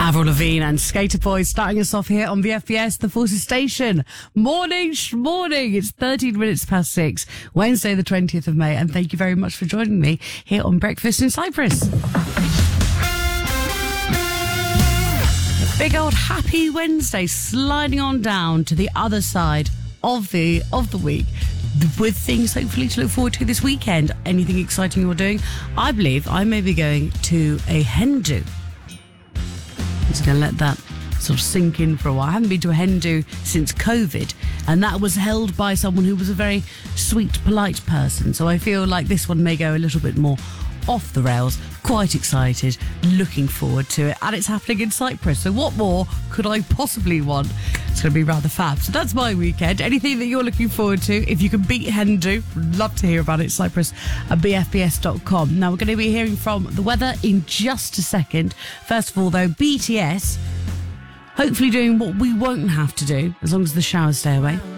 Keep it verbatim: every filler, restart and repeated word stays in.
Avril Lavigne and Skater Boys starting us off here on V F B S, the Forces Station. Morning, sh- morning. It's thirteen minutes past six, Wednesday the twentieth of May, and thank you very much for joining me here on Breakfast in Cyprus. Big old happy Wednesday, sliding on down to the other side of the of the week, with things hopefully to look forward to this weekend. Anything exciting you're doing? I believe I may be going to a hen do. I'm just going to let that sort of sink in for a while. I haven't been to a hen do since COVID, and that was held by someone who was a very sweet, polite person. So I feel like this one may go a little bit more off the rails. Quite excited, looking forward to it, and it's happening in Cyprus. So what more could I possibly want? It's going to be rather fab. So that's my weekend. Anything that you're looking forward to, if you can beat hen do, love to hear about it. Cyprus at b f b s dot com. Now we're going to be hearing from the weather in just a second. First of all, though, B T S hopefully doing what we won't have to do, as long as the showers stay away.